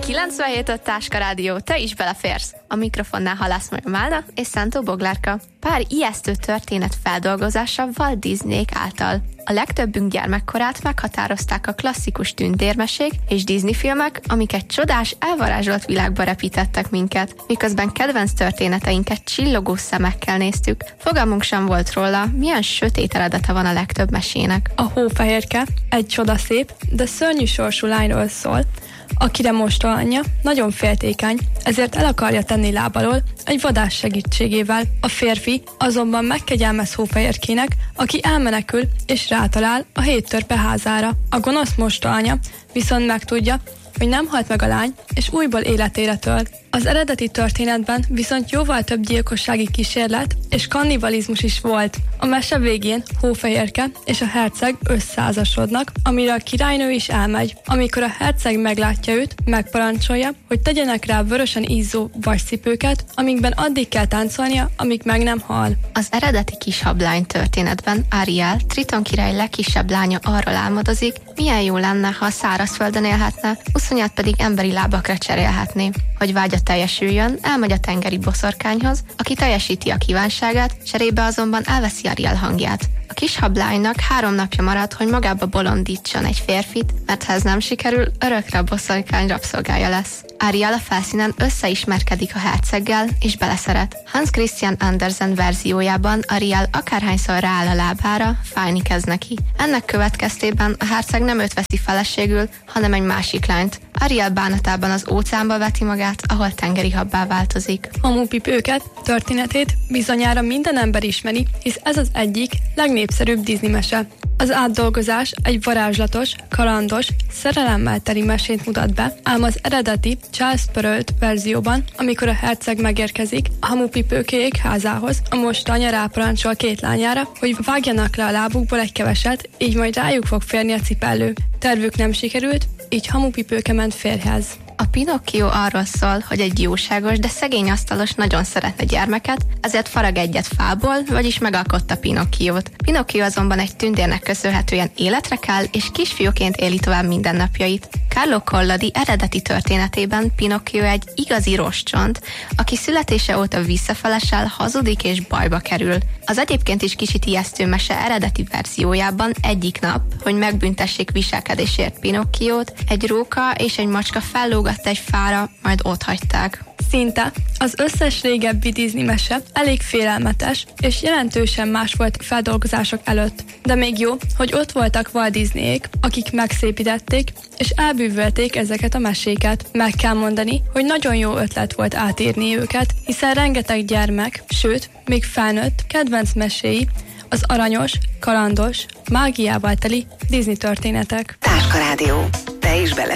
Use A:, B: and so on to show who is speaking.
A: 97.5 Táska Rádió, te is beleférsz. A mikrofonnál Halászmajor Málna és Szántó Boglárka. Pár ijesztő történet feldolgozása Walt Disneyék által. A legtöbbünk gyermekkorát meghatározták a klasszikus tündérmesék és Disney filmek, amik egy csodás, elvarázsolt világba repítettek minket, miközben kedvenc történeteinket csillogó szemekkel néztük. Fogalmunk sem volt róla, milyen sötét eredete van a legtöbb mesének.
B: A Hófehérke egy csodaszép, de szörnyű sorsú lányról szól, akire mosta anyja nagyon féltékeny, ezért el akarja tenni lábalól egy vadász segítségével. A férfi azonban megkegyelmez Hófehérkének, aki elmenekül és rátalál a 7 törpe házára. A gonosz mosta anya viszont megtudja, hogy nem halt meg a lány, és újból életére töl. Az eredeti történetben viszont jóval több gyilkossági kísérlet és kannibalizmus is volt. A mese végén Hófehérke és a herceg összeházasodnak, amire a királynő is elmegy. Amikor a herceg meglátja őt, megparancsolja, hogy tegyenek rá vörösen izzó vascipőket, amikben addig kell táncolnia, amíg meg nem hal.
A: Az eredeti kishablány történetben Ariel, Triton király legkisebb lánya, arról álmodozik, milyen jó lenne, ha a szárazföldön élhetne, uszonyát pedig emberi lábakra cserélhetné. Hogy vágya teljesüljön, elmegy a tengeri boszorkányhoz, aki teljesíti a kívánságát, cserébe azonban elveszi Ariel hangját. A kis hablánynak 3 napja marad, hogy magába bolondítson egy férfit, mert ha ez nem sikerül, örökre a boszorkány rabszolgája lesz. Ariel a felszínen összeismerkedik a herceggel, és beleszeret. Hans Christian Andersen verziójában Ariel akárhányszor rááll a lábára, fájni kezd neki. Ennek következtében a herceg nem őt veszi feleségül, hanem egy másik lányt. Ariel bánatában az óceánba veti magát, ahol tengeri habbá változik.
B: Hamupipőket történetét bizonyára minden ember ismeri, hisz ez az egyik legnépszerűbb Disney mese. Az átdolgozás egy varázslatos, kalandos, szerelemmel teli mesét mutat be, ám az eredeti Charles Perrault verzióban, amikor a herceg megérkezik a hamupipőkék házához, a mosta anya ráparancsol 2 lányára, hogy vágjanak le a lábukból egy keveset, így majd rájuk fog férni a cipellő. Tervük nem sikerült, így Hamupipőke ment férjhez.
A: A Pinocchio arról szól, hogy egy jóságos, de szegény asztalos nagyon szeretne gyermeket, ezért farag egyet fából, vagyis megalkotta Pinocchiót. Pinocchio azonban egy tündérnek köszönhetően életre kell, és kisfiúként éli tovább mindennapjait. Carlo Collodi eredeti történetében Pinocchio egy igazi rostcsont, aki születése óta visszafelesel, hazudik és bajba kerül. Az egyébként is kicsit ijesztő mese eredeti verziójában egyik nap, hogy megbüntessék viselkedésért Pinocchiót, egy róka és egy macska fellógatta egy fára, majd otthagyták.
B: Szinte az összes régebbi Disney mese elég félelmetes, és jelentősen más volt feldolgozások előtt. De még jó, hogy ott voltak Walt Disneyék, akik megszépítették, és elbűvölték ezeket a meséket. Meg kell mondani, hogy nagyon jó ötlet volt átírni őket, hiszen rengeteg gyermek, sőt, még felnőtt kedvenc meséi az aranyos, kalandos, mágiával teli Disney történetek.
C: Táska Rádió. Te is bele